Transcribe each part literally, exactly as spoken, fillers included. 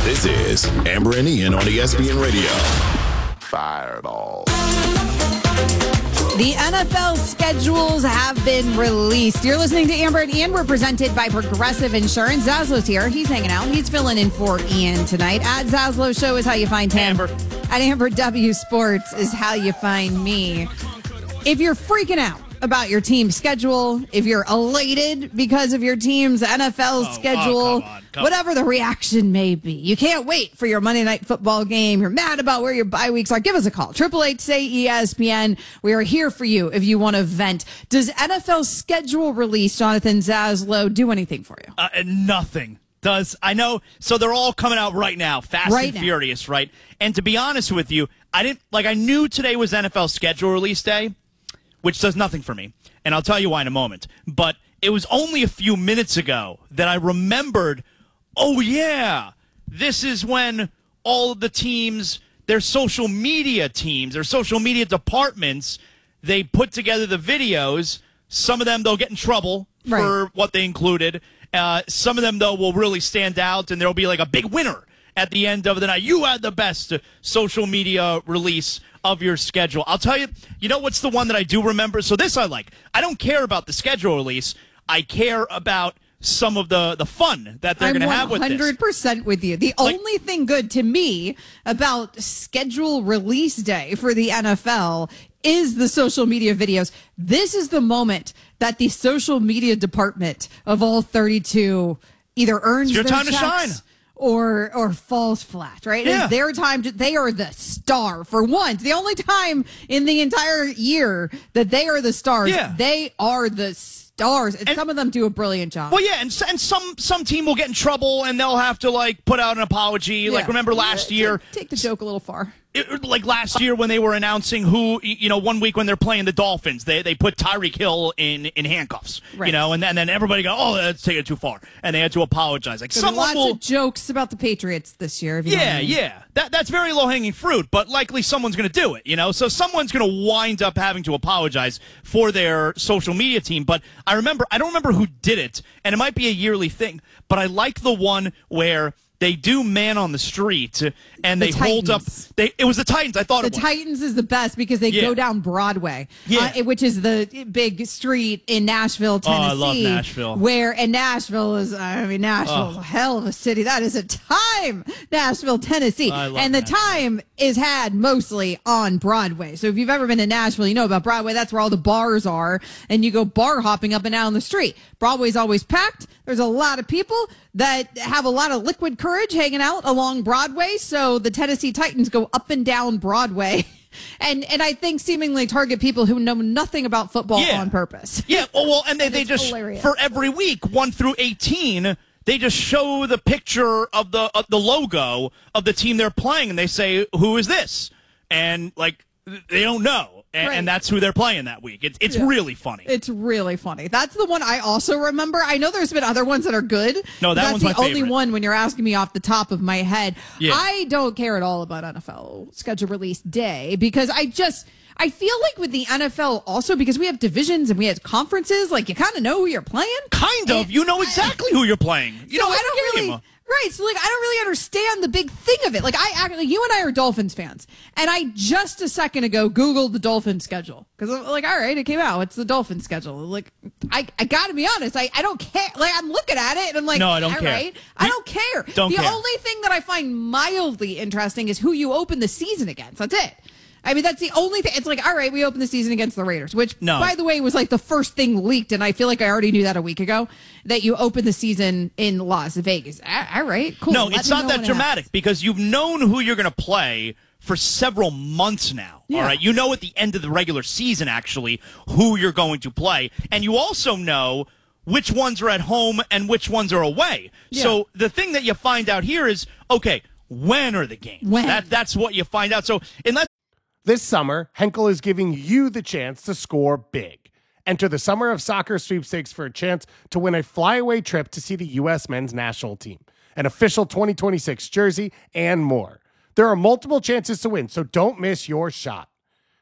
This is Amber and Ian on E S P N Radio. Fireball. The N F L schedules have been released. You're listening to Amber and Ian. We're presented by Progressive Insurance. Zaslo's here. He's hanging out. He's filling in for Ian tonight. At Zaslo Show is how you find him. Amber. At Amber W Sports is how you find me. If you're freaking out about your team's schedule, if you're elated because of your team's N F L Oh, schedule, oh, come on, come whatever the reaction may be, you can't wait for your Monday Night Football game. You're mad about where your bye weeks are. Give us a call. Triple Eight say E S P N. We are here for you if you want to vent. Does N F L schedule release, Jonathan Zaslow, do anything for you? Uh, nothing. Does I know? So they're all coming out right now, fast Right and now. furious, right? And to be honest with you, I didn't like. I knew today was N F L schedule release day, which does nothing for me, and I'll tell you why in a moment. But it was only a few minutes ago that I remembered. Oh yeah, this is when all of the teams, their social media teams, their social media departments, they put together the videos. Some of them they'll get in trouble Right. for what they included. Uh, some of them, though, will really stand out, and there will be like a big winner at the end of the night. You had the best social media release of your schedule. I'll tell you, you know what's the one that I do remember? So this I like. I don't care about the schedule release. I care about some of the, the fun that they're going to have with this. I'm one hundred percent with you. The Like- only thing good to me about schedule release day for the N F L is the social media videos. This is the moment that the social media department of all thirty-two either earns It's your their time to checks shine. or or falls flat, right? Yeah. It's their time to, they are the star for once. The only time in the entire year that they are the stars. Yeah. They are the stars. And, And- some of them do a brilliant job. Well, yeah, and, s- and some some team will get in trouble, and they'll have to, like, put out an apology. Like, Yeah. remember last Yeah, year? Take, take the joke a little far. It, like last year when they were announcing who, you know, one week when they're playing the Dolphins, they they put Tyreek Hill in, in handcuffs, Right. you know, and, and then everybody go, oh, that's taking it too far. And they had to apologize. Like, There's someone lots will. of jokes about the Patriots this year. If you know what Yeah, I mean. yeah. That That's very low-hanging fruit, but likely someone's going to do it, you know? So someone's going to wind up having to apologize for their social media team. But I remember, I don't remember who did it, and it might be a yearly thing, but I like the one where they do Man on the Street, and The they hold up. Titans. They It was the Titans. I thought The it was. Titans is the best because they Yeah. go down Broadway, Yeah. uh, which is the big street in Nashville, Oh, I Tennessee. love Nashville. Where, and Nashville is, I mean, Nashville's Oh. a hell of a city. That is a time, Nashville, Tennessee. I love And the Nashville. time is had mostly on Broadway. So if you've ever been to Nashville, you know about Broadway. That's where all the bars are. And you go bar hopping up and down the street. Broadway's always packed. There's a lot of people that have a lot of liquid courage hanging out along Broadway. So the Tennessee Titans go up and down Broadway. And and I think seemingly target people who know nothing about football Yeah. on purpose. Yeah, well, well and they, And they it's just, hilarious. for every week, one through eighteen, they just show the picture of the of the logo of the team they're playing, and they say, who is this? And, like, they don't know. And, Right. and that's who they're playing that week. It's it's Yeah. really funny. It's really funny. That's the one I also remember. I know there's been other ones that are good. No, that but one's that's my the only favorite. one when you're asking me off the top of my head. Yeah. I don't care at all about N F L schedule release day because I just I feel like with the N F L also because we have divisions and we have conferences, like you kind of know who you're playing. kind of. And You know exactly who you're playing. You so know I what don't game. really right. So like I don't really understand the big thing of it. Like I actually, you and I are Dolphins fans, and I just a second ago Googled the Dolphins schedule because I'm like, all right, it came out. It's the Dolphins schedule. Like I, I got to be honest, I, I don't care. Like I'm looking at it and I'm like, No, I don't all care. right, I You- don't care. don't the care. only thing that I find mildly interesting is who you open the season against. That's it. I mean, that's the only thing. It's like, all right, we open the season against the Raiders, which, No. by the way, was like the first thing leaked. And I feel like I already knew that a week ago that you open the season in Las Vegas. A- All right, cool. No, Let it's me not know that when it dramatic happens. because you've known who you're going to play for several months now. Yeah. All right. You know at the end of the regular season, actually, who you're going to play. And you also know which ones are at home and which ones are away. Yeah. So the thing that you find out here is, okay, when are the games? When? That, that's what you find out. So unless This summer, Henkel is giving you the chance to score big. Enter the Summer of Soccer sweepstakes for a chance to win a flyaway trip to see the U S men's national team, an official twenty twenty-six jersey, and more. There are multiple chances to win, so don't miss your shot.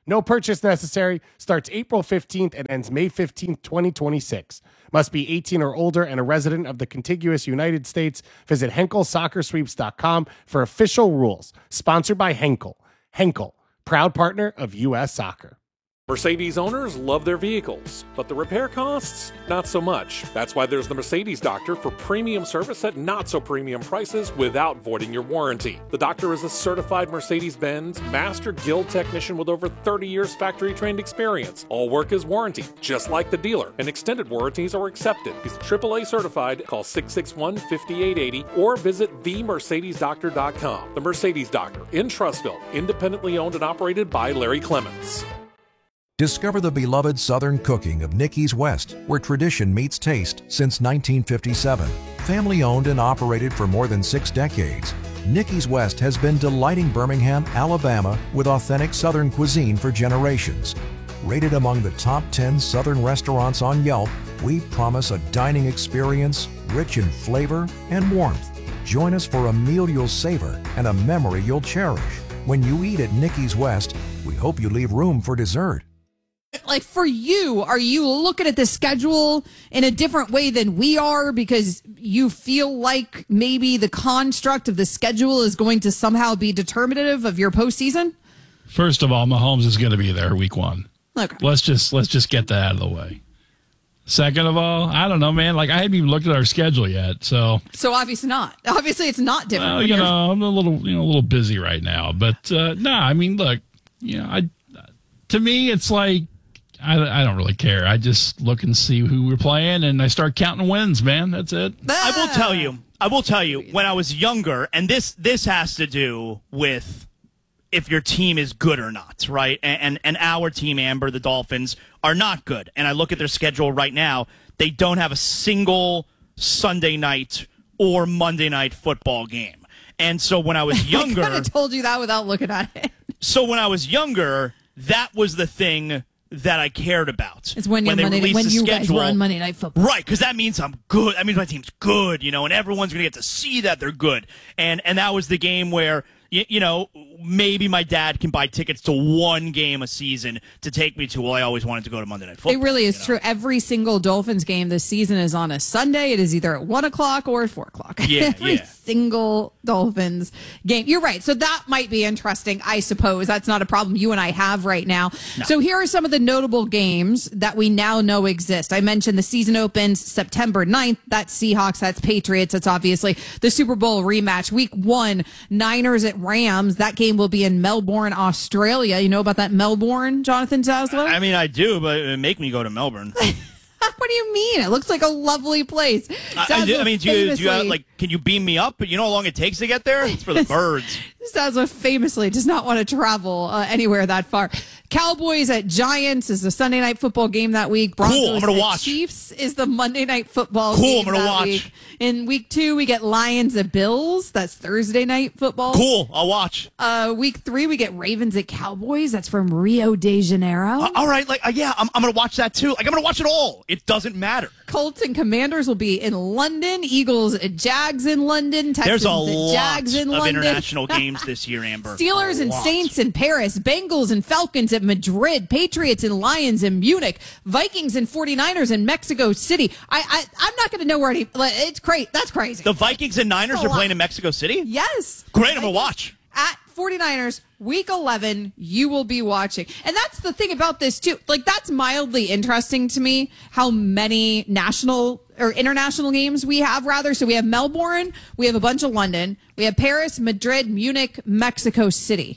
No purchase necessary. Starts April fifteenth and ends May fifteenth, twenty twenty-six. Must be eighteen or older and a resident of the contiguous United States. Visit Henkel Soccer Sweeps dot com for official rules. Sponsored by Henkel. Henkel, proud partner of U S Soccer. Mercedes owners love their vehicles, but the repair costs, not so much. That's why there's the Mercedes Doctor for premium service at not so premium prices without voiding your warranty. The Doctor is a certified Mercedes-Benz Master Guild technician with over thirty years factory trained experience. All work is warranted, just like the dealer, and extended warranties are accepted. He's triple A certified. Call six six one, five eight eight zero or visit the mercedes doctor dot com. The Mercedes Doctor in Trussville, independently owned and operated by Larry Clements. Discover the beloved Southern cooking of Nicky's West, where tradition meets taste since nineteen fifty-seven. Family owned and operated for more than six decades, Nicky's West has been delighting Birmingham, Alabama with authentic Southern cuisine for generations. Rated among the top ten Southern restaurants on Yelp, we promise a dining experience rich in flavor and warmth. Join us for a meal you'll savor and a memory you'll cherish. When you eat at Nicky's West, we hope you leave room for dessert. Like, for you, are you looking at the schedule in a different way than we are because you feel like maybe the construct of the schedule is going to somehow be determinative of your postseason? First of all, Mahomes is going to be there week one. Okay. Let's just let's just get that out of the way. Second of all, I don't know, man. Like, I haven't even looked at our schedule yet, so so obviously not. Obviously, it's not different. Well, you know, I'm a little you know a little busy right now, but uh, no, nah, I mean, look, you know, I to me, it's like. I, I don't really care. I just look and see who we're playing, and I start counting wins, man. That's it. I will tell you. I will tell you. When I was younger, and this this has to do with if your team is good or not, right? And, and and our team, Amber, the Dolphins, are not good. And I look at their schedule right now. They don't have a single Sunday night or Monday night football game. And so when I was younger, I could have told you that without looking at it. So when I was younger, that was the thing that I cared about. It's when, when they Monday, when you schedule. guys were on Monday Night Football. Right, because that means I'm good. That means my team's good, you know, and everyone's going to get to see that they're good. And and that was the game where, you, you know, maybe my dad can buy tickets to one game a season to take me to. Well, I always wanted to go to Monday Night Football. It really is you know? true. Every single Dolphins game this season is on a Sunday. It is either at one o'clock or at four o'clock. Yeah, Every yeah. single Dolphins game. You're right. So that might be interesting, I suppose. That's not a problem you and I have right now. No. So here are some of the notable games that we now know exist. I mentioned the season opens September ninth. That's Seahawks. That's Patriots. That's obviously the Super Bowl rematch. Week one, Niners at Rams. That game will be in Melbourne, Australia. You know about that Melbourne, Jonathan Zaslow? I mean, I do, but it make me go to Melbourne. What do you mean? It looks like a lovely place. I, I mean, do you, famously, do you have, like, can you beam me up? You know how long it takes to get there? It's for the birds. Zaslow famously does not want to travel uh, anywhere that far. Cowboys at Giants is the Sunday night football game that week. Broncos cool, I'm gonna at watch. Chiefs is the Monday night football cool, game I'm gonna that watch. week. In week two, we get Lions at Bills. That's Thursday night football. Cool, I'll watch. Uh, week three, we get Ravens at Cowboys. That's from Rio de Janeiro. Uh, all right, like uh, yeah, I'm, I'm gonna watch that too. Like I'm gonna watch it all. It doesn't matter. Colts and Commanders will be in London. Eagles at Jags in London. Texans There's a at lot Jags in of London. international games this year, Amber. Steelers and Saints in Paris. Bengals and Falcons at Madrid. Patriots and Lions in Munich. Vikings and 49ers in Mexico City. I, I, I'm not going to know where any. It's crazy. That's crazy. The Vikings and Niners That's are playing in Mexico City? Yes. Great, I'm going to watch. At 49ers, week eleven, you will be watching. And that's the thing about this, too. Like, that's mildly interesting to me, how many national or international games we have, rather. So we have Melbourne, we have a bunch of London, we have Paris, Madrid, Munich, Mexico City.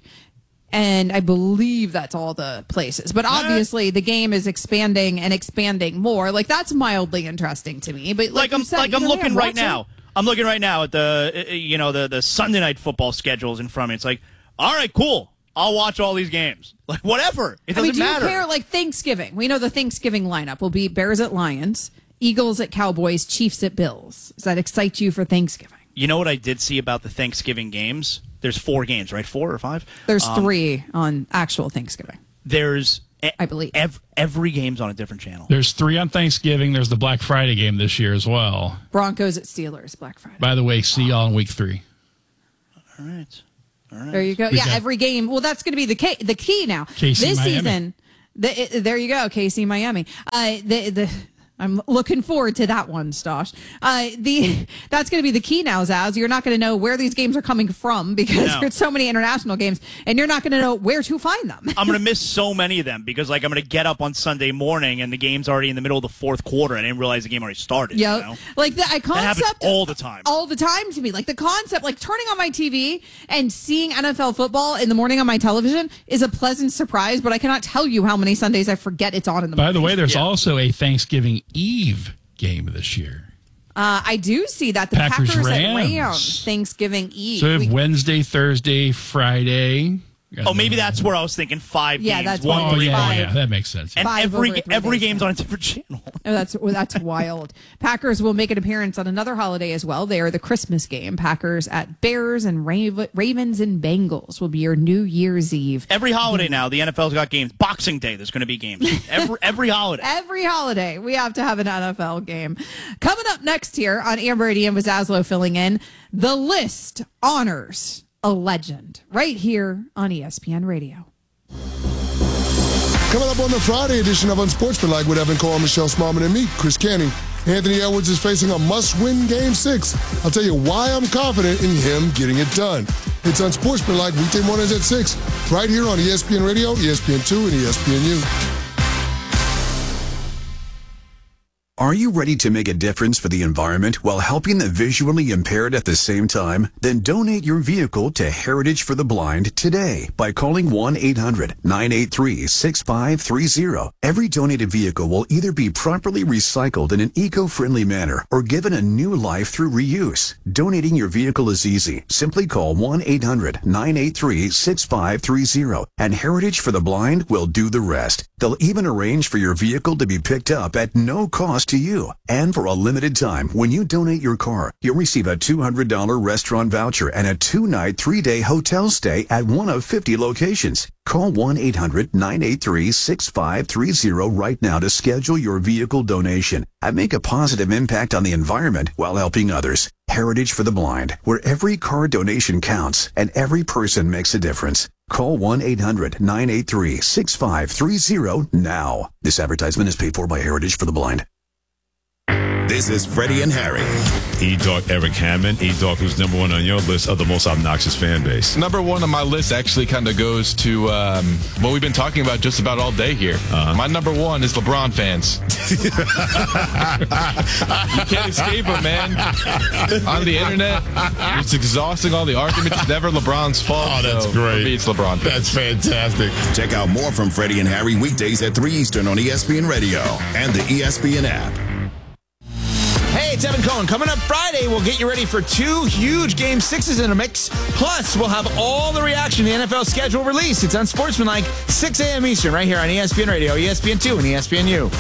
And I believe that's all the places. But obviously, the game is expanding and expanding more. Like, that's mildly interesting to me. But like, like I'm, said, like I'm you know, looking yeah, right watch now. it. I'm looking right now at the, you know, the, the Sunday night football schedules in front of me. It's like, all right, cool. I'll watch all these games. Like, whatever. It doesn't I mean, do matter. you care? Like, Thanksgiving. We know the Thanksgiving lineup will be Bears at Lions, Eagles at Cowboys, Chiefs at Bills. Does that excite you for Thanksgiving? You know what I did see about the Thanksgiving games? There's four games, right? Four or five? There's um, three on actual Thanksgiving. There's, I believe. Ev- every game's on a different channel. There's three on Thanksgiving. There's the Black Friday game this year as well. Broncos at Steelers, Black Friday. By the way, see y'all in week three. All right. There you go. We yeah, got- every game. Well, that's going to be the key, the key now. K C, this Miami. season. The, it, there you go, K C, Miami. Uh, the the. I'm looking forward to that one, Stosh. Uh, the that's going to be the key now, Zaz. You're not going to know where these games are coming from because No. there's so many international games, and you're not going to know where to find them. I'm going to miss so many of them because, like, I'm going to get up on Sunday morning and the game's already in the middle of the fourth quarter. I didn't realize the game already started. Yeah, You know? like the I That happens concept all the time. all the time to me. Like the concept, like turning on my T V and seeing N F L football in the morning on my television is a pleasant surprise. But I cannot tell you how many Sundays I forget it's on in the By morning. the way, there's Yeah. also a Thanksgiving Eve game this year. Uh, I do see that the Packers, Packers, at Rams. Rams Thanksgiving Eve. So we have We- Wednesday, Thursday, Friday. Oh, maybe that's where I was thinking five Yeah, games. that's one, why Oh, three, yeah, five. yeah, that makes sense. And Five every over three every days, game's yeah. on a different channel. Oh, that's well, that's wild. Packers will make an appearance on another holiday as well. They are the Christmas game. Packers at Bears and Rav- Ravens and Bengals will be your New Year's Eve. Every holiday now, the N F L's got games. Boxing Day, there's going to be games. Every every holiday. Every holiday, we have to have an N F L game. Coming up next here on Amber and Ian with Zaslow filling in, the list honors a legend right here on E S P N Radio. Coming up on the Friday edition of Unsportsmanlike with Evan Cole, Michelle Smallman, and me, Chris Canning. Anthony Edwards is facing a must-win Game six. I'll tell you why I'm confident in him getting it done. It's Unsportsmanlike weekday mornings at six, right here on E S P N Radio, E S P N two, and E S P N U. Are you ready to make a difference for the environment while helping the visually impaired at the same time? Then donate your vehicle to Heritage for the Blind today by calling one eight hundred nine eight three six five three zero. Every donated vehicle will either be properly recycled in an eco-friendly manner or given a new life through reuse. Donating your vehicle is easy. Simply call one eight hundred nine eight three six five three zero and Heritage for the Blind will do the rest. They'll even arrange for your vehicle to be picked up at no cost to you. And for a limited time, when you donate your car, you'll receive a two hundred dollars restaurant voucher and a two-night, three-day hotel stay at one of fifty locations. Call one eight hundred nine eight three six five three zero right now to schedule your vehicle donation and make a positive impact on the environment while helping others. Heritage for the Blind, where every car donation counts and every person makes a difference. Call one eight hundred nine eight three six five three zero now. This advertisement is paid for by Heritage for the Blind. This is Freddie and Harry. E-Dog Eric Hammond. E-Dog, who's number one on your list of the most obnoxious fan base? Number one on my list actually kind of goes to um, what we've been talking about just about all day here. Uh-huh. My number one is LeBron fans. You can't escape them, man. On the internet, it's exhausting, all the arguments. It's never LeBron's fault. Oh, that's so great. For me, it's LeBron fans. That's fantastic. Check out more from Freddie and Harry weekdays at three Eastern on E S P N Radio and the E S P N app. Hey, it's Evan Cohen. Coming up Friday, we'll get you ready for two huge Game sixes in a mix. Plus, we'll have all the reaction to the N F L schedule release. It's Unsportsmanlike, six a.m. Eastern, right here on E S P N Radio, E S P N two, and E S P N U.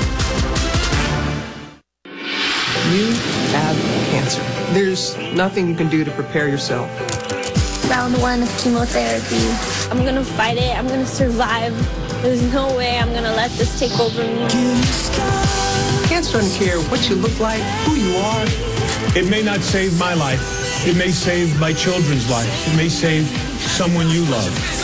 You have cancer. There's nothing you can do to prepare yourself. Round one of chemotherapy. I'm gonna fight it. I'm gonna survive. There's no way I'm gonna let this take over me. Cancer doesn't care what you look like, who you are. It may not save my life. It may save my children's lives. It may save someone you love.